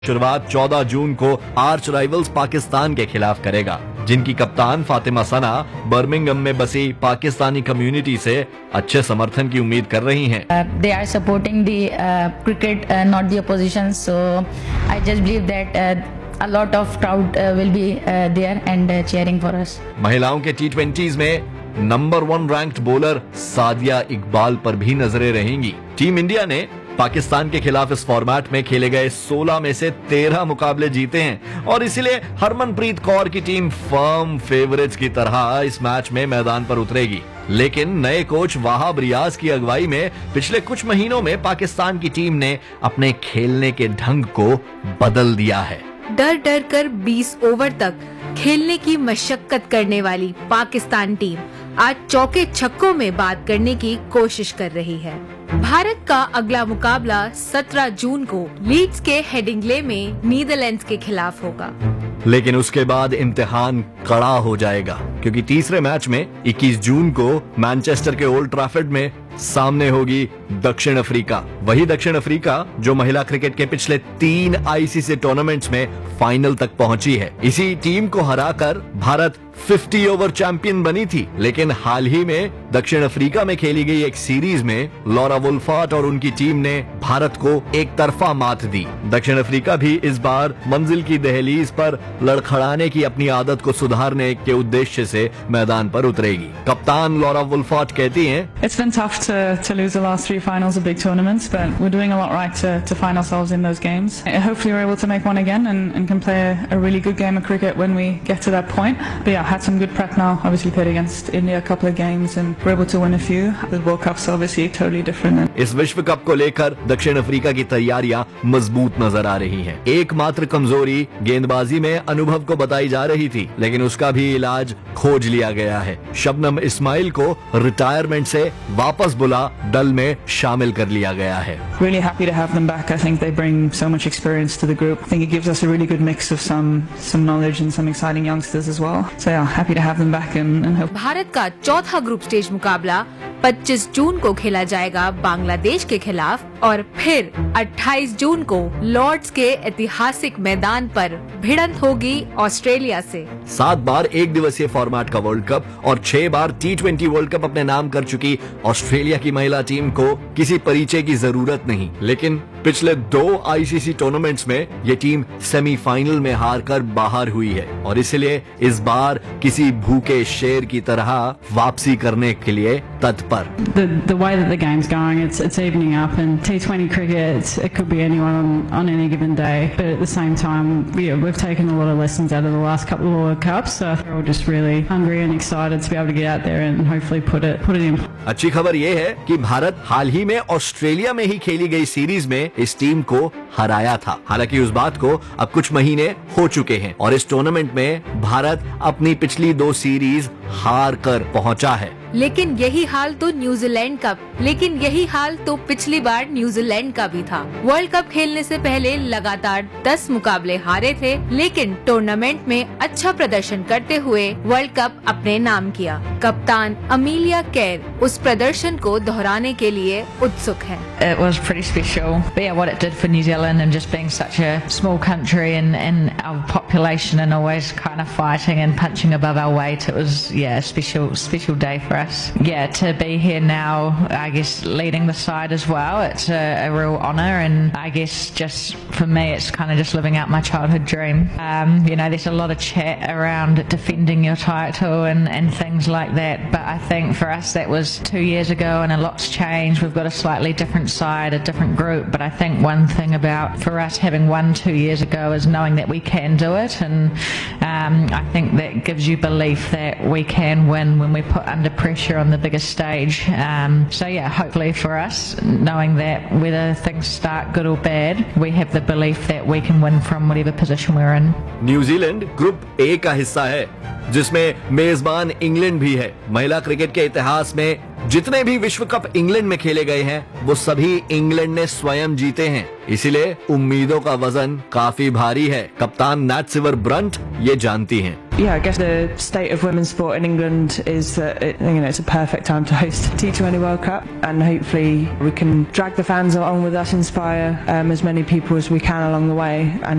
शुरुआत 14 जून को arch rivals Pakistan के खिलाफ करेगा, जिनकी कप्तान फातिमा सना बर्मिंघम में बसी पाकिस्तानी कम्युनिटी से अच्छे समर्थन की उम्मीद कर रही हैं। They are supporting the cricket, not the opposition. So I just believe that a lot of crowd will be there and cheering for us. महिलाओं के T20s में number 1 ranked bowler Sadia Iqbal पर भी नजरें रहेंगी। टीम इंडिया ने पाकिस्तान के खिलाफ इस फॉर्मेट में खेले गए 16 में से 13 मुकाबले जीते हैं और इसीलिए हरमनप्रीत कौर की टीम फर्म फेवरेट्स की तरह इस मैच में मैदान पर उतरेगी। लेकिन नए कोच वहाब रियाज की अगुवाई में पिछले कुछ महीनों में पाकिस्तान की टीम ने अपने खेलने के ढंग को बदल दिया है। डर डर कर 20 ओवर तक खेलने की मशक्कत करने वाली पाकिस्तान टीम आज चौके छक्कों में बात करने की कोशिश कर रही है। भारत का अगला मुकाबला 17 जून को लीड्स के हेडिंग्ले में नीदरलैंड्स के खिलाफ होगा। लेकिन उसके बाद इम्तिहान कड़ा हो जाएगा, क्योंकि तीसरे मैच में 21 जून को मैनचेस्टर के ओल्ड ट्रैफर्ड में सामने होगी दक्षिण अफ्रीका। वही दक्षिण अफ्रीका जो महिला क्रिकेट के पिछले 3 आईसीसी टूर्नामेंट्स में फाइनल तक पहुंची है। इसी टीम को हराकर भारत 50 ओवर चैंपियन बनी थी, लेकिन हाल ही में दक्षिण अफ्रीका में खेली गई एक सीरीज में लॉरा वुल्फार्ट और उनकी टीम ने भारत को एक तरफा मात दी। दक्षिण अफ्रीका भी इस बार मंजिल की दहलीज पर लड़खड़ाने की अपनी आदत को सुधारने के उद्देश्य से मैदान पर उतरेगी। कप्तान लॉरा वुल्फार्ट कहती हैं, It's been tough to lose the last 3 finals of big tournaments, but we're doing a lot right to find ourselves in those games. Hopefully we're able to make one again and can play a really good game of cricket when we get to that point. But yeah, had some good prep now. Obviously played against India a couple of games and we're able to win a few. The World Cup's obviously totally different. इस विश्व cup को लेकर दक्षिण Africa की तैयारियां मजबूत नजर आ रही हैं। एकमात्र कमजोरी गेंदबाजी में अनुभव को बताई जा रही थी, लेकिन उसका भी इलाज खोज लिया गया है। शबनम इस्माइल को रिटायरमेंट से वापस बुला दल में शामिल कर लिया गया है। Really happy to have them back. I think they bring so much experience to the group. I think it gives us a really good mix of some knowledge and some exciting youngsters as well. So yeah, happy to have them back and hope. Bharat का चौथा group stage मुकाबला 25 जून को खेला जाएगा बांग्लादेश के खिलाफ और फिर 28 जून को लॉर्ड्स के ऐतिहासिक मैदान पर भिड़ंत होगी ऑस्ट्रेलिया से। 7 बार एक दिवसीय फॉर्मेट का वर्ल्ड कप और 6 बार T20 वर्ल्ड कप अपने नाम कर चुकी ऑस्ट्रेलिया की महिला टीम को किसी परिचय की जरूरत नहीं, लेकिन पिछले 2 आईसीसी टूर्नामेंट्स में ये टीम सेमीफाइनल में हारकर बाहर हुई है और इसलिए इस बार किसी भूखे शेर की तरह वापसी करने के लिए तत्पर। The way that the game's going, it's evening up, and T20 cricket, it could be anyone on any given day. But at the same time, we've taken a lot of lessons out of the last couple of World Cups, so we're all just really hungry and excited to be able to get out there and hopefully put it in. अच्छी खबर ये है कि भारत हाल ही में Australia में ही खेली गई series में इस टीम को हराया था। हालांकि उस बात को अब कुछ महीने हो चुके हैं और इस टूर्नामेंट में भारत अपनी पिछली 2 सीरीज हार कर पहुंचा है। लेकिन यही हाल तो पिछली बार न्यूजीलैंड का भी था। वर्ल्ड कप खेलने से पहले लगातार 10 मुकाबले हारे थे, लेकिन टूर्नामेंट में अच्छा प्रदर्शन करते हुए वर्ल्ड कप अपने नाम किया। कप्तान अमीलिया केर उस प्रदर्शन को दोहराने के लिए उत्सुक है। It was pretty special. But yeah, what it did for New Zealand and just being such a small country and our population and always kind of fighting and punching above our weight, it was a special day for us. Yeah, to be here now, I guess leading the side as well, it's a real honour, and I guess just for me it's kind of just living out my childhood dream. There's a lot of chat around defending your title and things like that, but I think for us that was 2 years ago and a lot's changed. We've got a slightly different side, a different group, but I think one thing about for us having won 2 years ago is knowing that we can do it, and I think that gives you belief that we can win when we put under pressure on the biggest stage. So yeah, hopefully for us, knowing that whether things start good or bad, we have the belief that we can win from whatever position we're in. New Zealand group A का हिस्सा है, जिसमें मेजबान England भी है। महिला cricket के इतिहास में जितने भी विश्व कप इंग्लैंड में खेले गए हैं, वो सभी इंग्लैंड ने स्वयं जीते हैं। इसीलिए उम्मीदों का वजन काफी भारी है। कप्तान नैट सिवर ब्रंट ये जानती हैं। Yeah, I guess the state of women's sport in England is that it's a perfect time to host T20 World Cup, and hopefully we can drag the fans along with us, inspire as many people as we can along the way, and